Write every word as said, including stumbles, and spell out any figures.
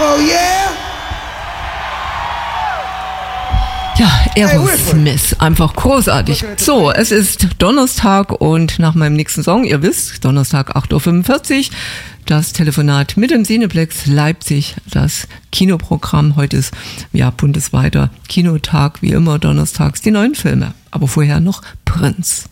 Oh yeah! Ja, Aerosmith, einfach großartig. So, es ist Donnerstag und nach meinem nächsten Song, ihr wisst, Donnerstag acht Uhr fünfundvierzig, das Telefonat mit dem Cineplex Leipzig, das Kinoprogramm. Heute ist ja bundesweiter Kinotag, wie immer donnerstags die neuen Filme. Aber vorher noch Prince.